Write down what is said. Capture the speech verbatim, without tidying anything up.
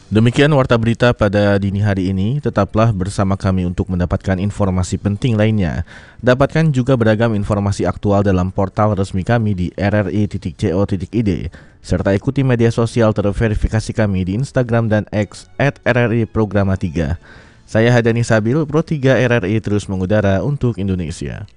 Demikian warta berita pada dini hari ini. Tetaplah bersama kami untuk mendapatkan informasi penting lainnya. Dapatkan juga beragam informasi aktual dalam portal resmi kami di r r i titik co titik i d, serta ikuti media sosial terverifikasi kami di Instagram dan X at r r i programa tiga. Saya Hadani Sabil, Pro tiga R R I terus mengudara untuk Indonesia.